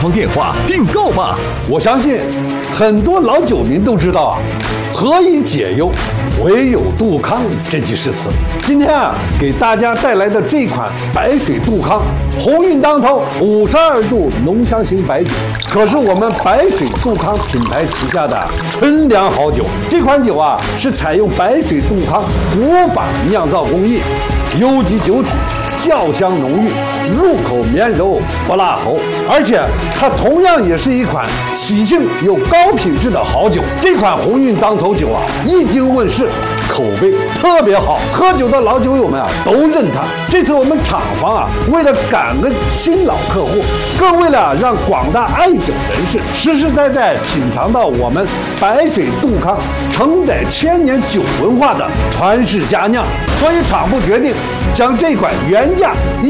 方电话订购吧。 我相信很多老酒民都知道啊，何以解忧，唯有杜康这句诗词。今天啊，给大家带来的这款白水杜康鸿运当头52度浓香型白酒，可是我们白水杜康品牌旗下的纯粮好酒。这款酒啊，是采用白水杜康古法酿造工艺，优级酒体，酵香浓郁，入口绵柔不辣喉，而且它同样也是一款喜庆又高品质的好酒。这款鸿运当头酒啊，一经问世，口碑特别好，喝酒的老酒友们啊都认它。这次我们厂房啊，为了感恩新老客户，更为了让广大爱酒人士实实在在品尝到我们白水杜康承载千年酒文化的传世佳酿，所以厂部决定将这款原价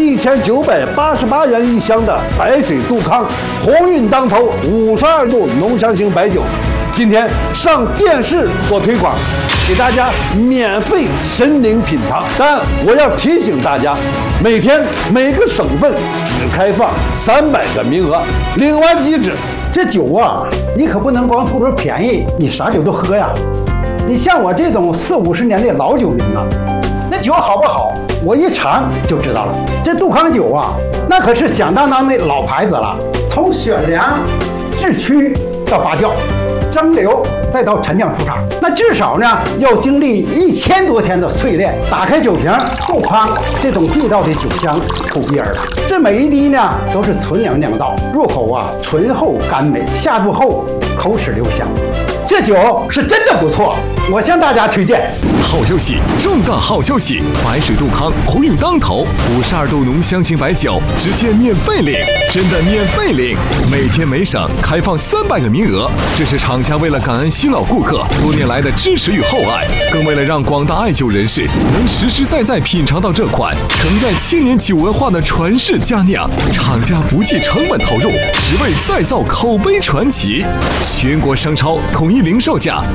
1988元一箱的白水杜康鸿运当头52度浓香型白酒，今天上电视做推广，给大家免费神灵品尝。但我要提醒大家，每天每个省份只开放300个名额，另外机制。 这酒啊，你可不能光图着便宜，你啥酒都喝呀。你像我这种40-50年的老酒民啊，那酒好不好，我一尝就知道了。这杜康酒啊，那可是响当当的老牌子了，从选粮、制曲到发酵、蒸馏，再到陈酿出厂，那至少呢要经历1000多天的淬炼。打开酒瓶，杜康这种地道的酒香扑鼻而来。这每一滴呢都是纯粮酿造，入口啊醇厚甘美，下肚后口齿留香。这酒是真的不错，我向大家推荐。 好消息，重大好消息！白水杜康鸿运当头52度浓香型白酒直接免费领，真的免费领！每天每省开放300个名额，这是厂家为了感恩新老顾客多年来的支持与厚爱，更为了让广大爱酒人士能实实在在品尝到这款承载千年酒文化的传世佳酿，厂家不计成本投入，只为再造口碑传奇。全国商超统一零售价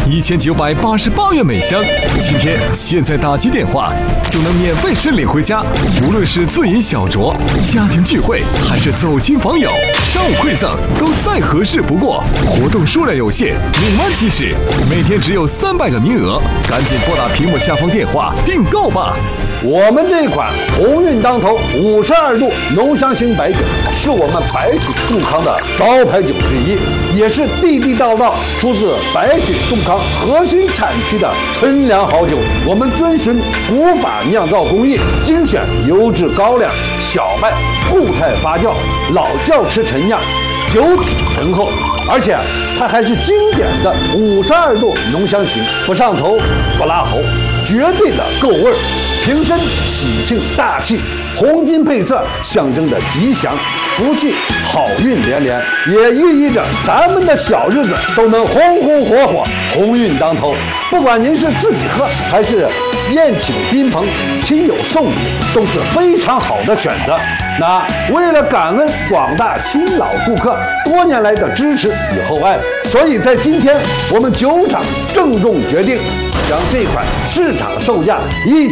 1988元每箱，现在打击电话就能免费申领回家。无论是自饮小酌、家庭聚会，还是走亲访友、商务馈赠，都再合适不过。活动数量有限，领完即止，每天只有300个名额，赶紧拨打屏幕下方电话订购吧。 我们这款鸿运当头52度浓香型白酒，是我们白水杜康的招牌酒之一，也是地地道道出自白水杜康核心产区的纯粮好酒。我们遵循古法酿造工艺，精选优质高粱、小麦固态发酵、老窖池陈酿，酒体醇厚，而且它还是经典的52度浓香型，不上头不拉喉，绝对的够味儿，瓶身喜庆大气，红金配色象征着吉祥、福气、好运连连，也寓意着咱们的小日子都能红红火火、鸿运当头。不管您是自己喝还是宴请宾朋、亲友送礼，都是非常好的选择。那为了感恩广大新老顾客多年来的支持与厚爱，所以在今天我们酒厂郑重决定，将这款市场售价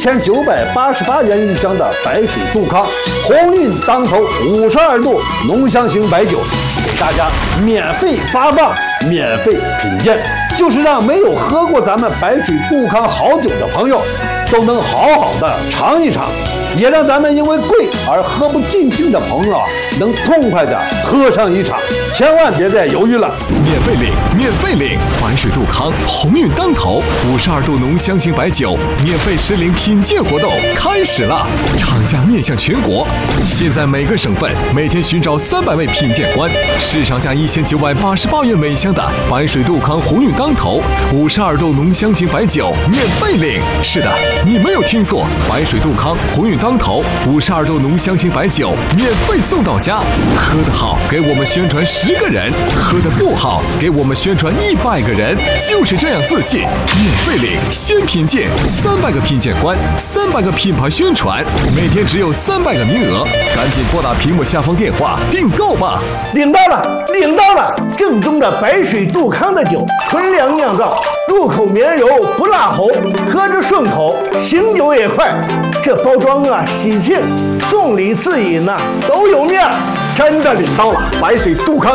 1988元一箱的白水杜康鸿运当头52度浓香型白酒给大家免费发放、免费品鉴，就是让没有喝过咱们白水杜康好酒的朋友都能好好的尝一尝，也让咱们因为贵而喝不尽兴的朋友能痛快的喝上一场。千万别再犹豫了， 免费领，免费领！白水杜康鸿运当头52度浓香型白酒免费申领品鉴活动开始了，厂家面向全国，现在每个省份每天寻找300位品鉴官，市场价1988元每箱的白水杜康鸿运当头52度浓香型白酒免费领。是的，你没有听错，白水杜康鸿运当头52度浓香型白酒免费送到家。喝得好，给我们宣传10个人；喝得不好，给我们宣传100个人。就是这样自信，免费领，先品鉴，300个品鉴官，300个品牌宣传，每天只有300个名额，赶紧拨打屏幕下方电话订购吧。 领到了，领到了！正宗的白水杜康的酒，纯粮酿造，入口绵柔不辣喉，喝着顺口，醒酒也快。这包装啊，喜庆，送礼自饮呐，都有面儿。真的领到了白水杜康